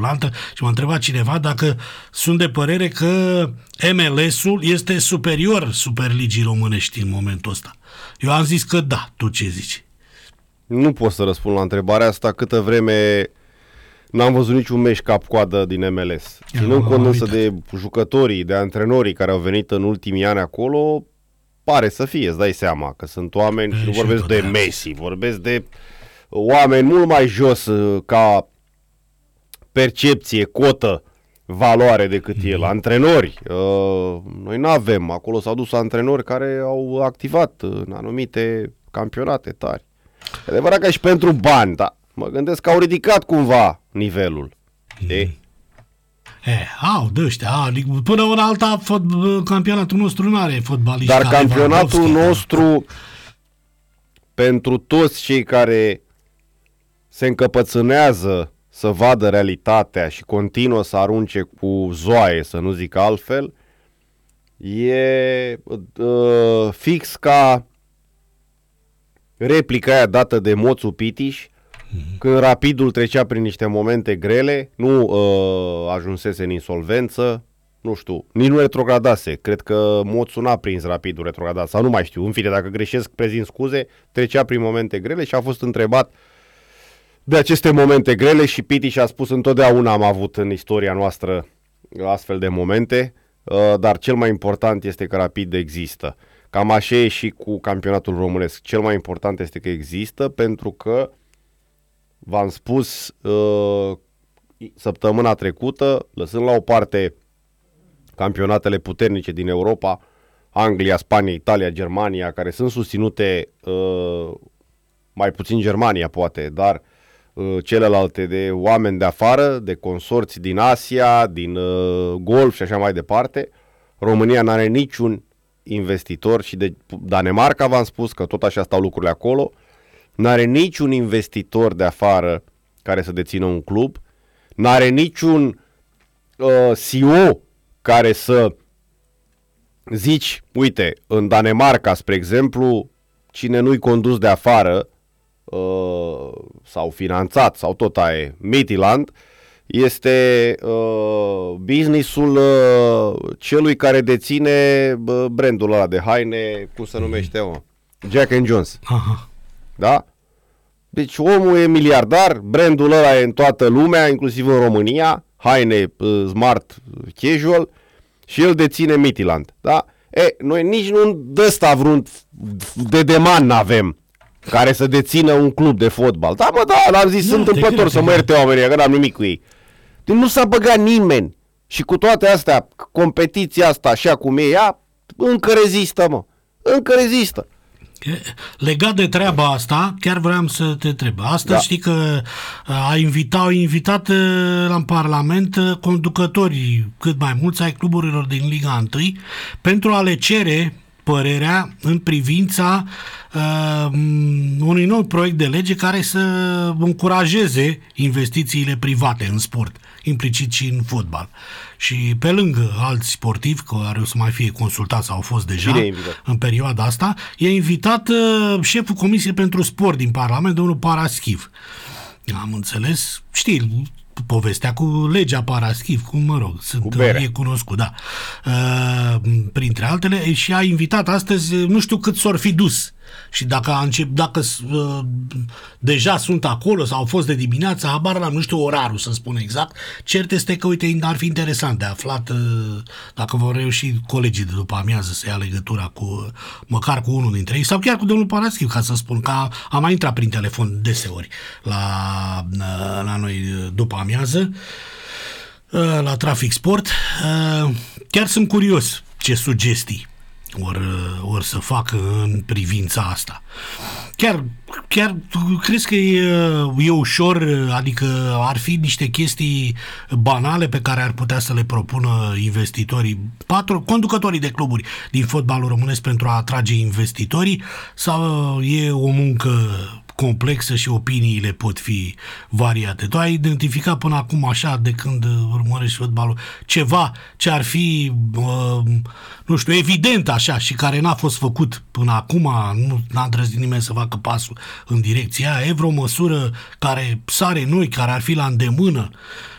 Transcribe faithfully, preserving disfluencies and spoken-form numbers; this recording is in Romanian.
rulantă și m-a întrebat cineva dacă sunt de părere că M L S-ul este superior Superligii românești în momentul ăsta. Eu am zis că da, tu ce zici? Nu pot să răspund la întrebarea asta câtă vreme n-am văzut niciun meci cap-coadă din M L S. Ținând cont însă de jucătorii, de antrenorii care au venit în ultimii ani acolo, pare să fie, îți dai seama că sunt oameni, și nu vorbesc de Messi, vorbesc de oameni mult mai jos ca percepție, cotă, valoare decât mm. el. Antrenori, uh, noi nu avem, acolo s-au dus antrenori care au activat în anumite campionate tari. E adevărat că și pentru bani, dar mă gândesc că au ridicat cumva nivelul. Mm. E? E, au, de ăștia, adică până în alta fot- campionatul nostru nu are fotbaliști. Dar campionatul nostru, pentru toți cei care se încăpățânează să vadă realitatea și continuă să arunce cu zoaie, să nu zic altfel, e uh, fix ca replica aia dată de Moțu Pitiș, mm-hmm. când Rapidul trecea prin niște momente grele, nu uh, ajunsese în insolvență, nu știu, nici nu retrogradase. Cred că Moțu n-a prins Rapidul retrogradat, sau nu mai știu, în fine, dacă greșesc, prezint scuze, trecea prin momente grele și a fost întrebat de aceste momente grele și Pitiș a spus: întotdeauna am avut în istoria noastră astfel de momente, uh, dar cel mai important este că Rapid există. Cam așa e și cu campionatul românesc. Cel mai important este că există, pentru că v-am spus uh, săptămâna trecută, lăsând la o parte campionatele puternice din Europa, Anglia, Spania, Italia, Germania, care sunt susținute, uh, mai puțin Germania poate, dar uh, celelalte de oameni de afară, de consorți din Asia, din uh, Golf și așa mai departe, România n-are niciun investitor și de Danemarca, v-am spus că tot așa stau lucrurile acolo, n-are niciun investitor de afară care să dețină un club, n-are niciun uh, C E O care să zici, uite, în Danemarca, spre exemplu, cine nu-i condus de afară uh, sau finanțat, sau tot aia, Midtjylland, este uh, businessul uh, celui care deține uh, brandul ăla de haine, cum se numește, mă? Jack and Jones. Aha. Da? Deci omul e miliardar, brandul ăla e în toată lumea, inclusiv în România, haine uh, smart, casual, și el deține Midtjylland. Da? E, noi nici nu de ăsta vreun de deman n-avem care să dețină un club de fotbal. Da, mă, da, l-am zis, sunt întâmplător să mă ierte oamenii, că n-am nimic cu ei. Deci nu s-a băgat nimeni. Și cu toate astea, competiția asta, așa cum e ea, încă rezistă, mă. Încă rezistă. Legat de treaba asta, chiar vreau să te întreb. Astăzi da. Știi că a invitat, au invitat la Parlament conducătorii cât mai mulți ai cluburilor din Liga unu pentru a le cere părerea în privința uh, unui nou proiect de lege care să încurajeze investițiile private în sport, implicit și în fotbal. Și pe lângă alți sportivi care o să mai fie consultați sau au fost deja în perioada asta, e invitat uh, șeful Comisiei pentru Sport din Parlament, domnul Paraschiv. Am înțeles, știi, povestea cu legea Paraschiv, cum mă rog, sunt, e cunoscut, da. Uh, printre altele, și a invitat astăzi, nu știu cât s-or fi dus. Și dacă a încep, dacă uh, deja sunt acolo sau au fost de dimineață, habar n-am, nu știu orarul să spun exact. Cert este că, uite, ar fi interesant de aflat uh, dacă vor reuși colegii de după amiază să ia legătura cu, măcar cu unul dintre ei, sau chiar cu domnul Paraschiv, ca să spun, că am mai intrat prin telefon deseori la, la noi după amiază, uh, la Trafic Sport. Uh, chiar sunt curios ce sugestii Or, or să facă în privința asta. Chiar, chiar crezi că e, e ușor, adică ar fi niște chestii banale pe care ar putea să le propună investitorii, patru, conducătorii de cluburi din fotbalul românesc pentru a atrage investitorii, sau e o muncă complexă și opiniile pot fi variate? Tu ai identificat până acum, așa, de când urmărești fotbalul, ceva ce ar fi, uh, nu știu, evident așa și care n-a fost făcut până acum, nu n-a îndrăznit nimeni să facă pasul în direcția aia? E vreo măsură care sare noi, care ar fi la îndemână